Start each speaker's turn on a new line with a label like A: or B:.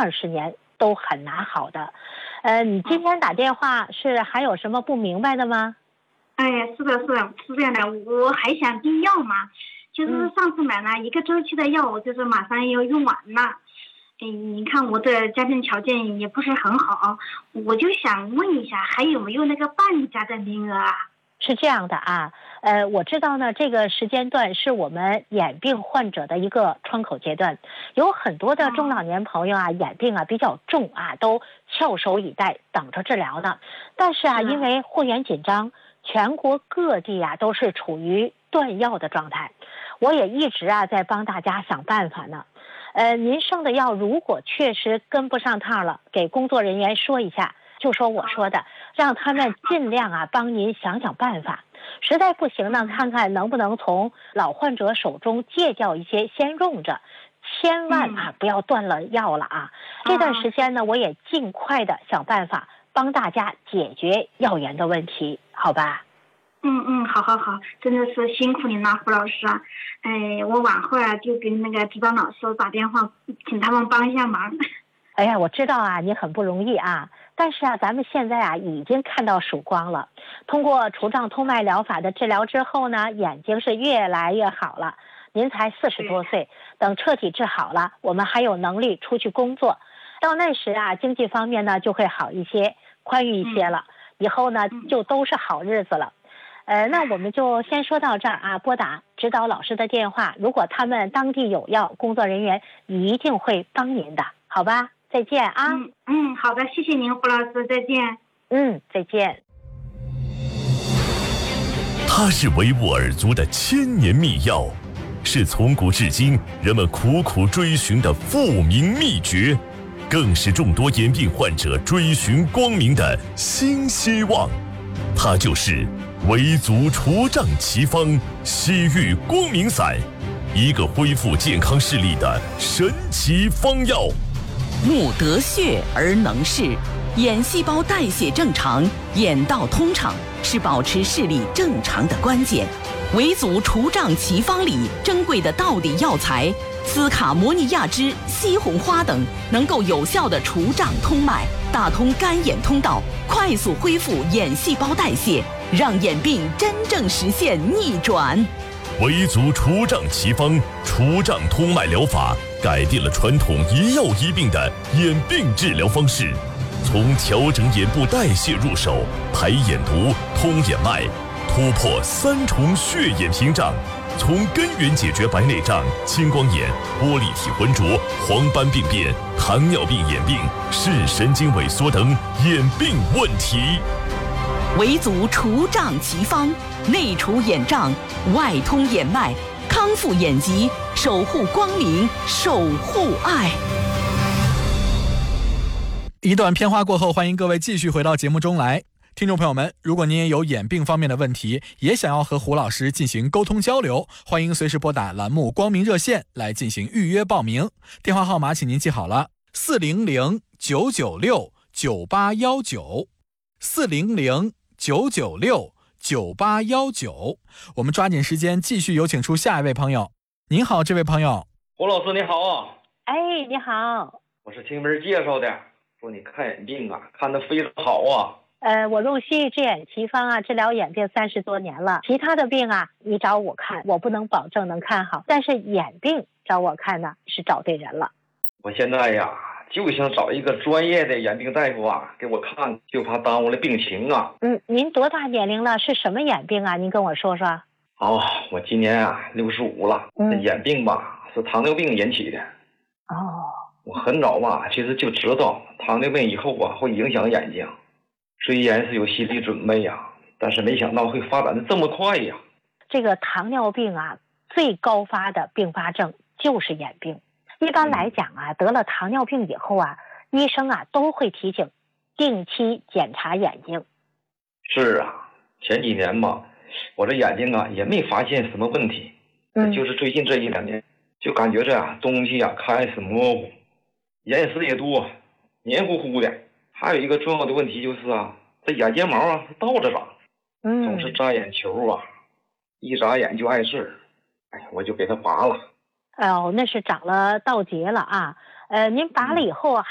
A: 20年都很难好的。你今天打电话是还有什么不明白的吗？
B: 哎呀，是这样的，我还想订药嘛，就是上次买了一个周期的药，就是马上要用完了。你看我的家庭条件也不是很好，我就想问一下，还有没有那个半价的名额啊？
A: 是这样的啊，我知道呢，这个时间段是我们眼病患者的一个窗口阶段，有很多的中老年朋友啊，眼病啊比较重啊，都翘首以待，等着治疗呢。但是啊，因为货源紧张，全国各地啊都是处于断药的状态。我也一直啊在帮大家想办法呢。您剩的药如果确实跟不上趟了，给工作人员说一下。就说我说的，让他们尽量啊帮您想想办法，实在不行呢，看看能不能从老患者手中借调一些先用着，千万啊不要断了药了啊！这段时间呢，我也尽快的想办法帮大家解决药源的问题，好吧？
B: 好，真的是辛苦您了，胡老师啊！我往后啊就给那个指导老师打电话，请他们帮一下忙。
A: 哎呀，我知道啊，你很不容易啊。但是啊，咱们现在啊已经看到曙光了。通过除障通脉疗法的治疗之后呢，眼睛是越来越好了。您才40多岁，等彻底治好了，我们还有能力出去工作。到那时啊，经济方面呢就会好一些，宽裕一些了。以后呢就都是好日子了。那我们就先说到这儿啊。拨打指导老师的电话，如果他们当地有药，工作人员一定会帮您的，好吧？再见啊！
B: 好的，谢谢您，胡老师，再见。
A: 再见。
C: 它是维吾尔族的千年秘药，是从古至今人们苦苦追寻的复明秘诀，更是众多眼病患者追寻光明的新希望。它就是维族除障奇方西域光明散，一个恢复健康视力的神奇方药。
D: 目得血而能视，眼细胞代谢正常，眼道通畅是保持视力正常的关键。维族除障奇方里珍贵的道地药材斯卡摩尼亚脂、西红花等，能够有效的除障通脉，打通干眼通道，快速恢复眼细胞代谢，让眼病真正实现逆转。
C: 维族除障奇方除障通脉疗法改变了传统一药一病的眼病治疗方式，从调整眼部代谢入手，排眼毒、通眼脉，突破3重血眼屏障，从根源解决白内障、青光眼、玻璃体浑浊、黄斑病变、糖尿病眼病、视神经萎缩等眼病问题。
D: 维族除障奇方，内除眼障，外通眼脉，康复眼疾，守护光明，守护爱。
E: 一段片花过后，欢迎各位继续回到节目中来。听众朋友们，如果您也有眼病方面的问题，也想要和胡老师进行沟通交流，欢迎随时拨打栏目光明热线来进行预约报名。电话号码请您记好了，400-996-9819，400-996-9819。我们抓紧时间继续有请出下一位朋友。您好，这位朋友。
F: 胡老师你好啊。
A: 你好。
F: 我是听门介绍的，说你看眼病啊，看得非常好啊。
A: 我用西域治眼奇方啊治疗眼病30多年了，其他的病啊你找我看，我不能保证能看好，但是眼病找我看呢是找对人了。
F: 我现在呀就想找一个专业的眼病大夫啊给我看，就怕耽误了病情啊。
A: 您多大年龄了？是什么眼病啊？您跟我说说。
F: 我今年啊65了。眼病吧是糖尿病引起的。我很早吧其实就知道糖尿病以后啊会影响眼睛，虽然是有心理准备呀，但是没想到会发展的这么快呀。
A: 这个糖尿病啊最高发的并发症就是眼病。一般来讲啊，得了糖尿病以后啊，医生啊都会提醒定期检查眼睛。
F: 是啊，前几年吧我这眼睛啊也没发现什么问题。就是最近这1-2年就感觉这东西啊开始模糊，眼屎也多，黏糊糊的。还有一个重要的问题就是啊，这眼睫毛啊倒着长，总是扎眼球啊，一眨眼就碍事。我就给它拔了。
A: 那是长了倒结了啊。您拔了以后